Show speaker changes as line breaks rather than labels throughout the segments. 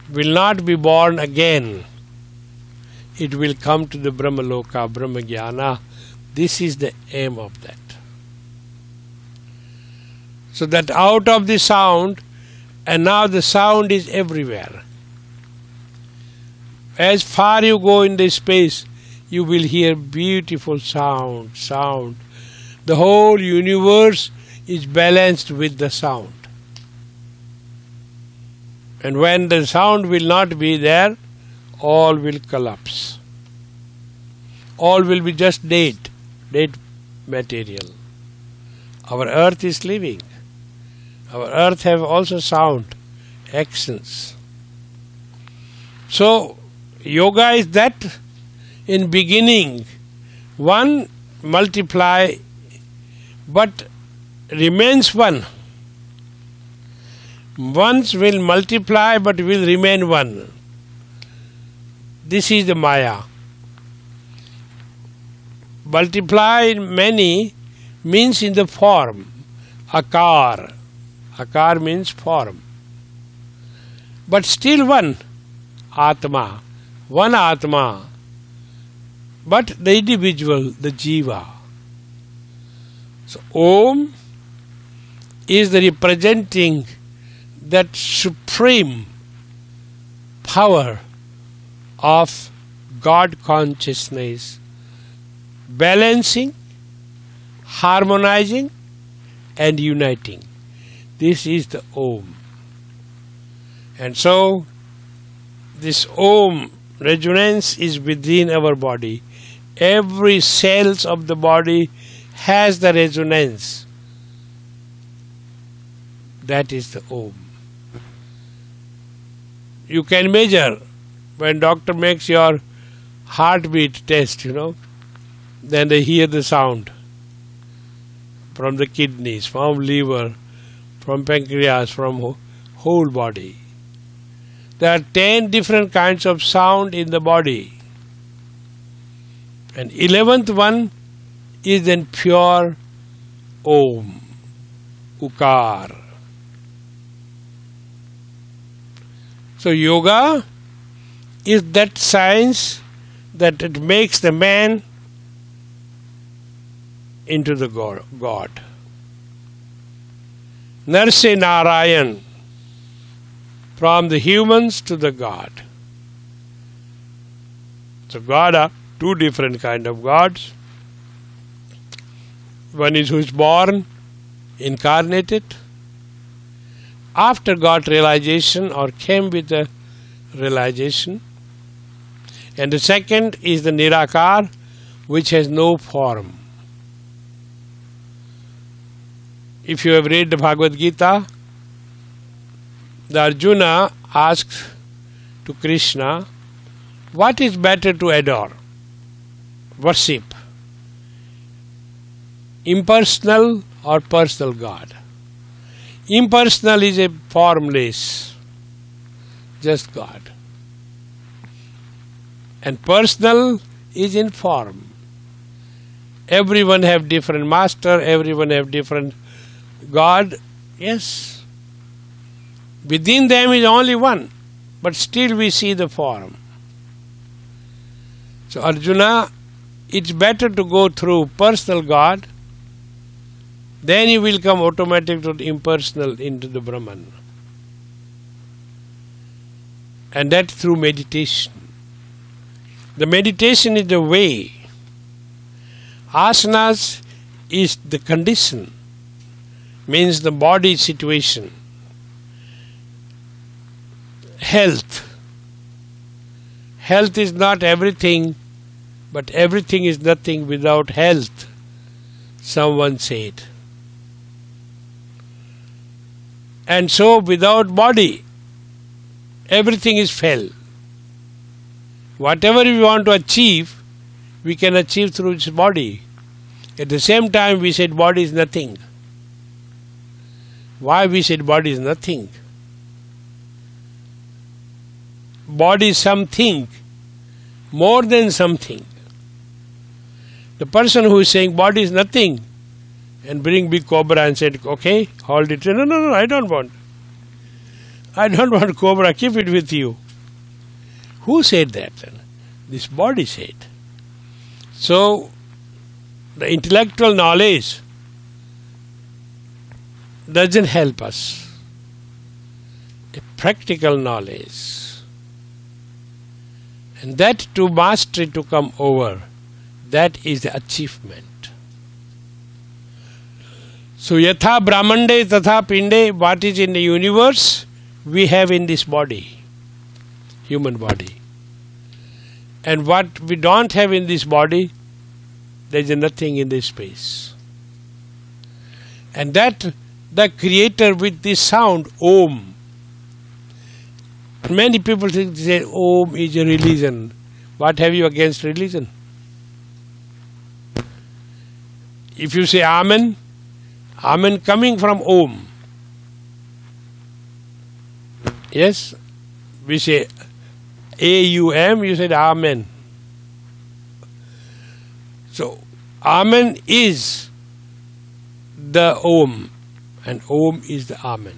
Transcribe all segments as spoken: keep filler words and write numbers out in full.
will not be born again. It will come to the Brahmaloka, Brahmajnana. This is the aim of that. So that out of the sound, and now the sound is everywhere. As far you go in the space, you will hear beautiful sound, sound. The whole universe is balanced with the sound. And when the sound will not be there, all will collapse. All will be just dead, dead material. Our earth is living. Our earth have also sound, accents. So, yoga is that in beginning, one multiply, but remains one. Ones will multiply but will remain one. This is the Maya. Multiply many means in the form. Akar. Akar means form. But still one. Atma. One Atma. But the individual, the Jiva. So Om is the representing that supreme power of God consciousness, balancing, harmonizing and uniting. This is the Om. And so this Om resonance is within our body. Every cells of the body has the resonance. That is the Om. You can measure when doctor makes your heartbeat test, you know, then they hear the sound from the kidneys, from liver, from pancreas, from whole body. There are ten different kinds of sound in the body. And eleventh one is then pure Om, Ukar. So yoga is that science that it makes the man into the God. Narse Narayan, from the humans to the God. So God are two different kind of gods. One is who is born, incarnated, after got realization or came with the realization. And the second is the Nirakar, which has no form. If you have read the Bhagavad Gita, the Arjuna asks to Krishna, what is better to adore, worship, impersonal or personal God? Impersonal is a formless, just God. And personal is in form. Everyone have different master, everyone have different God. Yes. Within them is only one, but still we see the form. So Arjuna, it's better to go through personal God, then you will come automatic to the impersonal into the Brahman. And that through meditation. The meditation is the way. Asanas is the condition, means the body situation. Health. Health is not everything, but everything is nothing without health, someone said. And so without body, everything is fell. Whatever we want to achieve, we can achieve through its body. At the same time, we said body is nothing. Why we said body is nothing? Body is something, more than something. The person who is saying body is nothing and bring big cobra and said, okay, hold it. No, no, no, I don't want. I don't want cobra, keep it with you. Who said that? This body said. So, the intellectual knowledge doesn't help us. A practical knowledge. And that to mastery to come over, that is the achievement. So, yatha brahmande tatha pinde, what is in the universe, we have in this body, human body. And what we don't have in this body, there is nothing in this space. And that the creator with this sound, Om. Many people think, say, Om is a religion. What have you against religion? If you say Amen, Amen coming from Om. Yes? We say A U M, you said Amen. So, Amen is the Om, and Om is the Amen.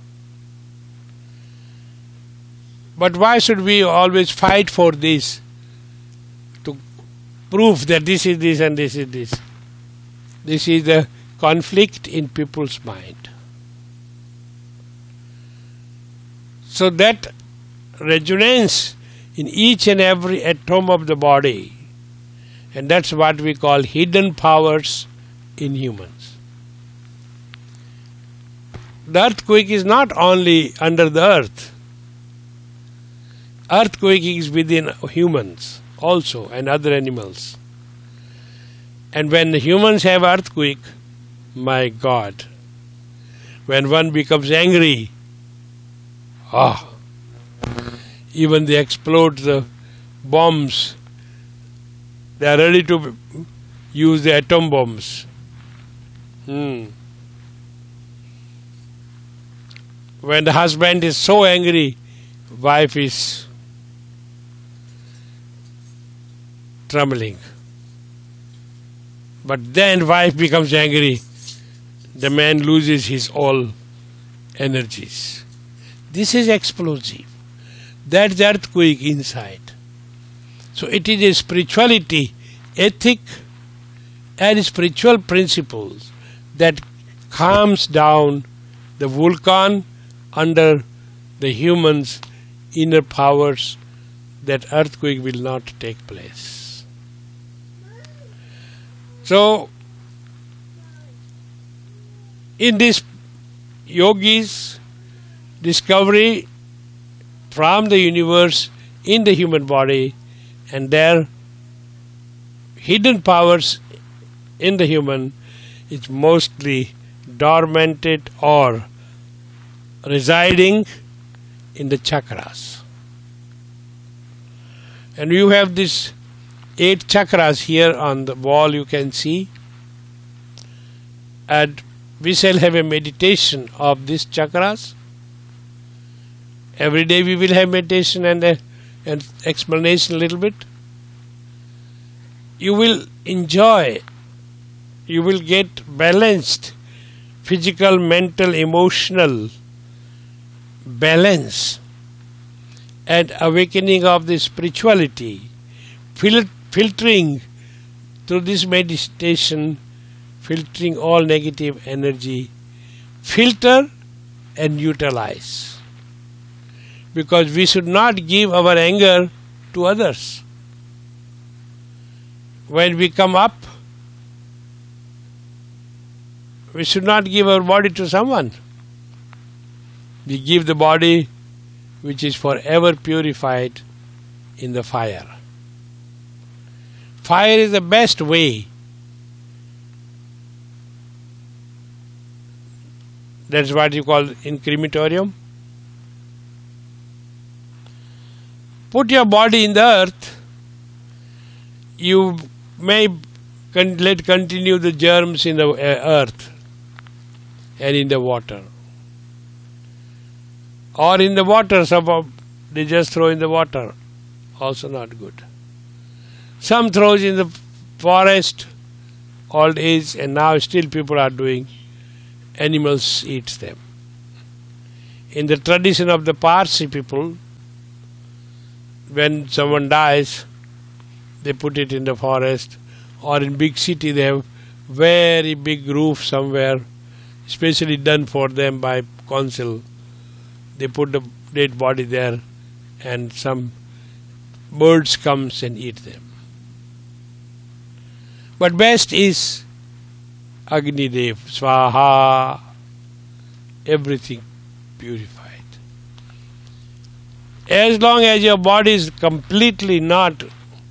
But why should we always fight for this? To prove that this is this and this is this. This is the conflict in people's mind. So that resonance in each and every atom of the body, and that's what we call hidden powers in humans. The earthquake is not only under the earth. Earthquake is within humans also and other animals. And when the humans have earthquake, my God, when one becomes angry, ah, even they explode the bombs. They are ready to use the atom bombs. Hmm. When the husband is so angry, wife is trembling. But then wife becomes angry, the man loses his all energies. This is explosive. That's the earthquake inside. So it is a spirituality, ethic and spiritual principles that calms down the volcano under the human's inner powers, that earthquake will not take place. So, in this yogis discovery from the universe in the human body and their hidden powers in the human is mostly dormanted or residing in the chakras. And you have these eight chakras here on the wall, you can see. And we shall have a meditation of these chakras. Every day we will have meditation and a, an explanation a little bit. You will enjoy, you will get balanced physical, mental, emotional balance and awakening of the spirituality, fil- filtering through this meditation, filtering all negative energy, filter and neutralize. Because we should not give our anger to others. When we come up, we should not give our body to someone. We give the body which is forever purified in the fire. Fire is the best way. That's what you call in crematorium. Put your body in the earth. You may con- let continue the germs in the uh, earth and in the water. Or in the water, some of they just throw in the water. Also not good. Some throws in the forest, old age, and now still people are doing. Animals eat them. In the tradition of the Parsi people, when someone dies, they put it in the forest, or in big city they have very big roof somewhere, specially done for them by council. They put the dead body there, and some birds comes and eat them. But best is Agni Dev, Swaha, everything purified. As long as your body is completely not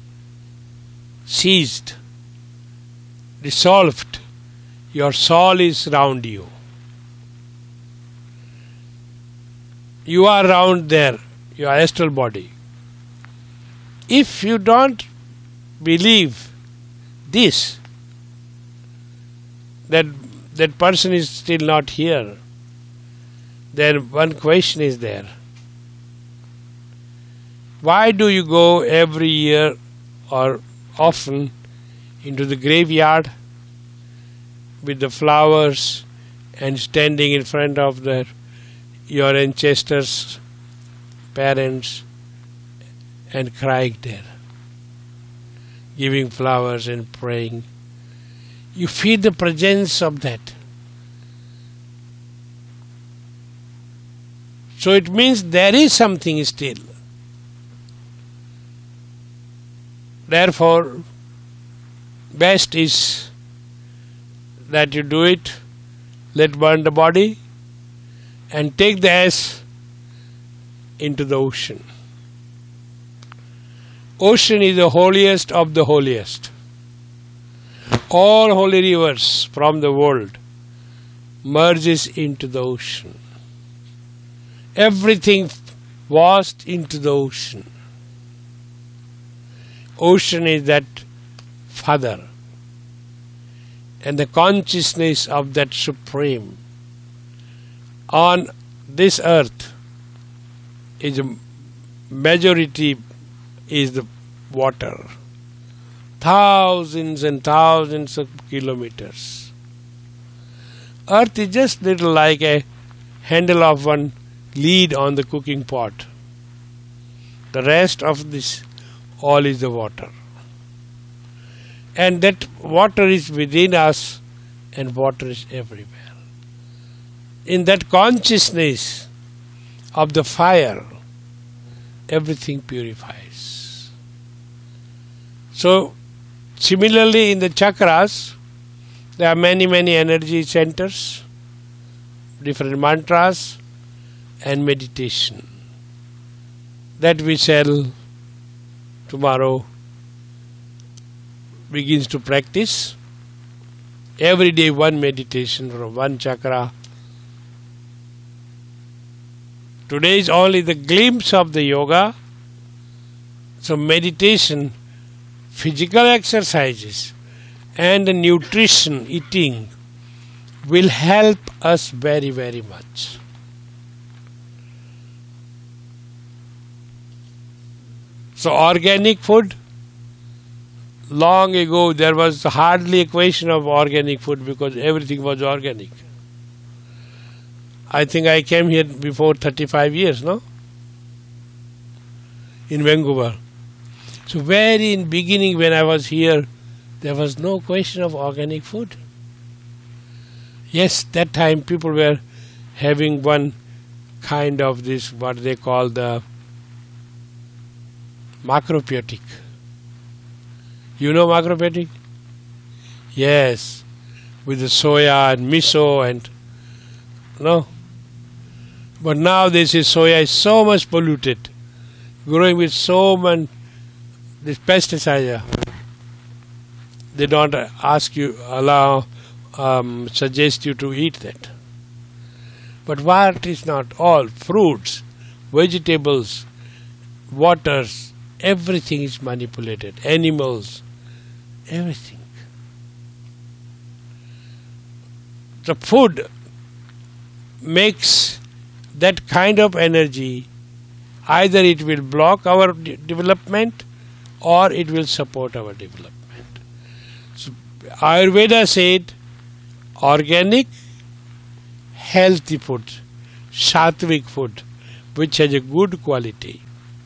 seized, dissolved, your soul is round you. You are round there, your astral body. If you don't believe this, that that person is still not here, then one question is there. Why do you go every year or often into the graveyard with the flowers and standing in front of the, your ancestors, parents, and crying there, giving flowers and praying? You feel the presence of that. So it means there is something still. Therefore, best is that you do it, let burn the body, and take the ash into the ocean. Ocean is the holiest of the holiest. All holy rivers from the world merges into the ocean. Everything washed into the ocean. Ocean is that Father, and the consciousness of that Supreme on this earth is a majority is the water. Thousands and thousands of kilometers. Earth is just little like a handle of one lid on the cooking pot. The rest of this all is the water. And that water is within us, and water is everywhere. In that consciousness of the fire, everything purifies. So, similarly in the chakras, there are many, many energy centers, different mantras, and meditation that we shall tomorrow begins to practice. Every day one meditation from one chakra. Today is only the glimpse of the yoga. So meditation, physical exercises, and the nutrition, eating will help us very, very much. So organic food, long ago there was hardly a question of organic food because everything was organic. I think I came here before thirty-five years, no? In Vancouver. So very in beginning when I was here, there was no question of organic food. Yes, that time people were having one kind of this, what they call the macrobiotic. You know macrobiotic? Yes, with the soya and miso and no. But now they say soya is so much polluted, growing with so much this pesticide. They don't ask you, allow, um, suggest you to eat that. But what is not all fruits, vegetables, waters, everything is manipulated. Animals, everything. The food makes that kind of energy, either it will block our de- development or it will support our development. So Ayurveda said organic, healthy food sattvic food, which has a good quality.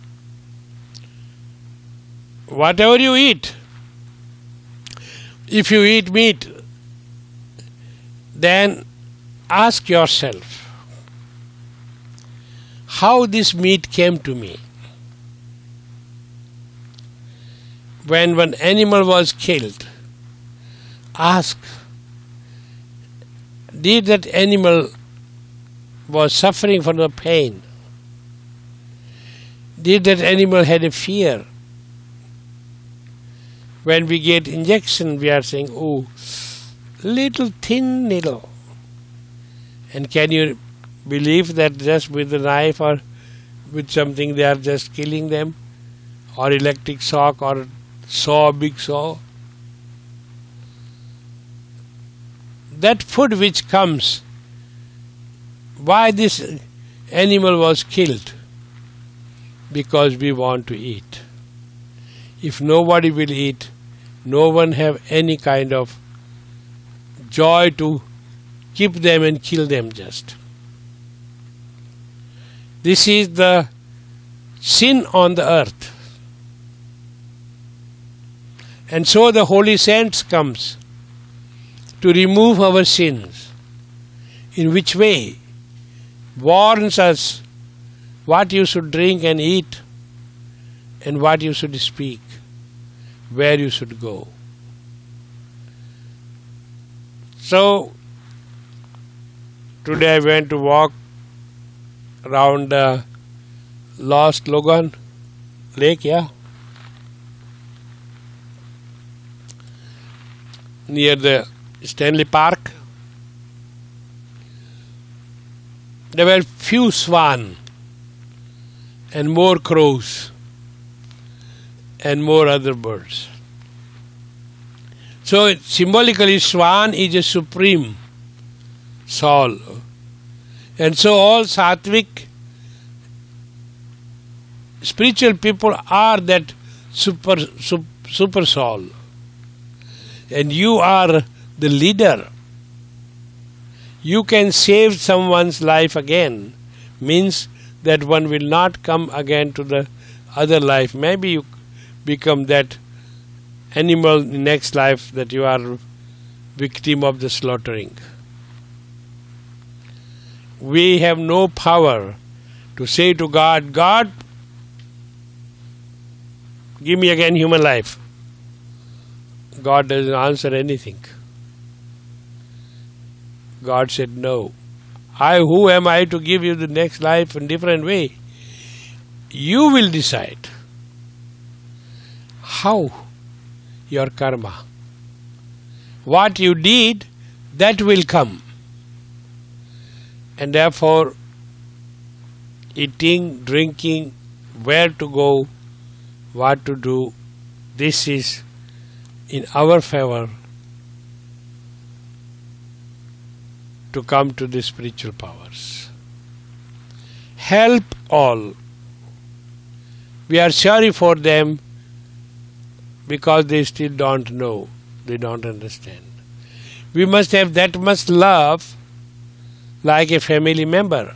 Whatever you eat, if you eat meat, then ask yourself, how this meat came to me. When one animal was killed, ask, did that animal was suffering from the pain? Did that animal had a fear? When we get injection, we are saying, oh, little thin needle. And can you believe that just with a knife or with something they are just killing them? Or electric shock or saw, big saw? That food which comes, why this animal was killed? Because we want to eat. If nobody will eat, no one have any kind of joy to keep them and kill them just. This is the sin on the earth. And so the holy saints comes to remove our sins. In which way? Warns us what you should drink and eat and what you should speak, where you should go. So, today I went to walk around uh, Lost Logan Lake, yeah? Near the Stanley Park. There were few swan and more crows and more other birds. So symbolically swan is a supreme soul. And so all sattvic spiritual people are that super, super, super soul. And you are the leader. You can save someone's life again. Means that one will not come again to the other life. Maybe you become that animal in next life that you are victim of the slaughtering. We have no power to say to God, God, give me again human life. God doesn't answer anything. God said, no. I, who am I to give you the next life in different way? You will decide how your karma. What you did, that will come. And therefore, eating, drinking, where to go, what to do, this is in our favor to come to the spiritual powers. Help all. We are sorry for them because they still don't know, they don't understand. We must have that much love like a family member.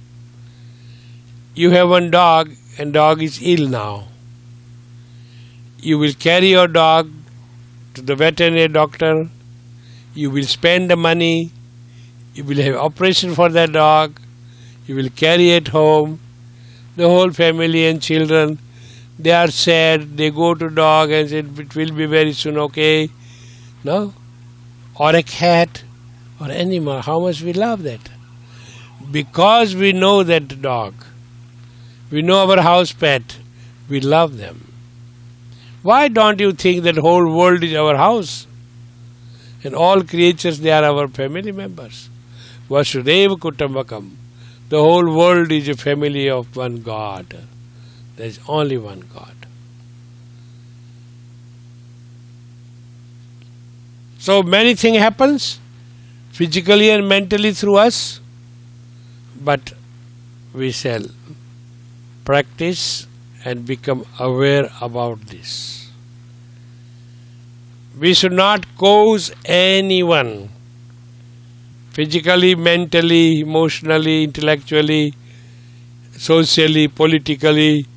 You have one dog and dog is ill now. You will carry your dog to the veterinary doctor, you will spend the money, you will have operation for that dog, you will carry it home, the whole family and children, they are sad, they go to dog and say it will be very soon okay. No? Or a cat or animal, how much we love that. Because we know that dog, we know our house pet, we love them. Why don't you think that whole world is our house? And all creatures, they are our family members. Vasudeva Kutumbakam. The whole world is a family of one God. There is only one God. So many things happens, physically and mentally through us, but we shall practice and become aware about this. We should not cause anyone physically, mentally, emotionally, intellectually, socially, politically,